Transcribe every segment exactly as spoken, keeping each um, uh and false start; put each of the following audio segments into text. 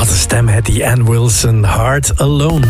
Wat een stem, hè, die Ann Wilson. Heart Alone.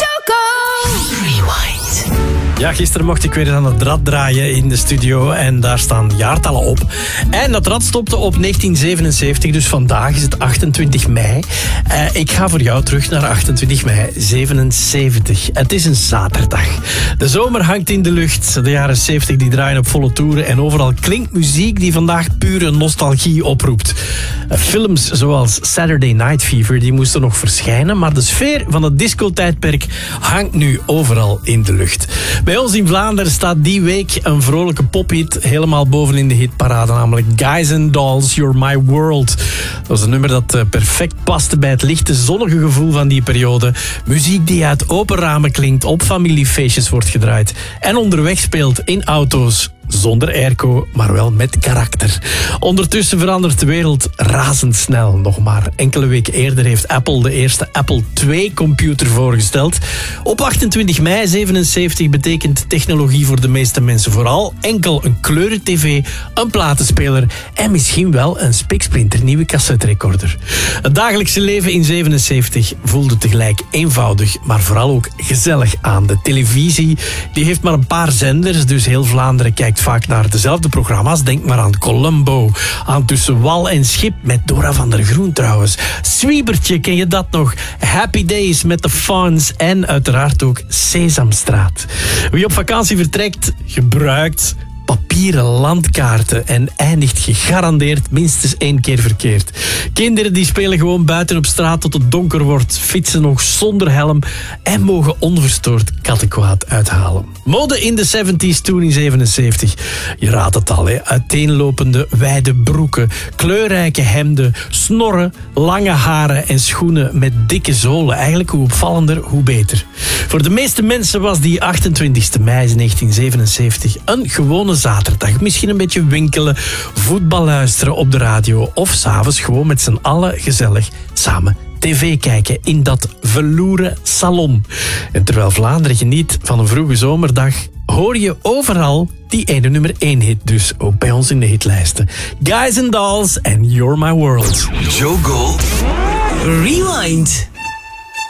Rewind. Ja, gisteren mocht ik weer aan het rad draaien in de studio en daar staan jaartallen op. En dat rad stopte op negentien zevenenzeventig, dus vandaag is het achtentwintig mei. Uh, ik ga voor jou terug naar achtentwintig mei zevenenzeventig. Het is een zaterdag. De zomer hangt in de lucht. De jaren zeventig die draaien op volle toeren en overal klinkt muziek die vandaag pure nostalgie oproept. Uh, films zoals Saturday Night Fever die moesten nog verschijnen, maar de sfeer van het discotijdperk hangt nu overal in de lucht. Bij ons in Vlaanderen staat die week een vrolijke pophit helemaal bovenin de hitparade, namelijk Guys and Dolls, You're My World. Dat was een nummer dat perfect paste bij het lichte, zonnige gevoel van die periode. Muziek die uit open ramen klinkt, op familiefeestjes wordt gedraaid en onderweg speelt in auto's. Zonder airco, maar wel met karakter. Ondertussen verandert de wereld razendsnel. Nog maar enkele weken eerder heeft Apple de eerste Apple twee computer voorgesteld. Op achtentwintig mei zevenenzeventig betekent technologie voor de meeste mensen vooral enkel een kleuren-tv, een platenspeler en misschien wel een spiksplinternieuwe cassetterecorder. Het dagelijkse leven in zevenenzeventig voelde tegelijk eenvoudig, maar vooral ook gezellig aan. De televisie die heeft maar een paar zenders, dus heel Vlaanderen kijkt vaak naar dezelfde programma's. Denk maar aan Columbo, aan Tussen Wal en Schip met Dora van der Groen trouwens. Swiebertje, ken je dat nog? Happy Days met de Fawns en uiteraard ook Sesamstraat. Wie op vakantie vertrekt, gebruikt papieren landkaarten en eindigt gegarandeerd minstens één keer verkeerd. Kinderen die spelen gewoon buiten op straat tot het donker wordt, fietsen nog zonder helm en mogen onverstoord kattenkwaad uithalen. Mode in de zeventig's toen in zevenenzeventig. Je raadt het al, hè? Uiteenlopende wijde broeken, kleurrijke hemden, snorren, lange haren en schoenen met dikke zolen. Eigenlijk hoe opvallender, hoe beter. Voor de meeste mensen was die achtentwintigste mei negentien zevenenzeventig een gewone zaterdag. Misschien een beetje winkelen, voetbal luisteren op de radio of 's avonds gewoon met z'n allen gezellig samen tv kijken in dat veloeren salon. En terwijl Vlaanderen geniet van een vroege zomerdag, hoor je overal die ene nummer één hit, dus ook bij ons in de hitlijsten. Guys and Dolls and You're My World. Joe Gold. Rewind.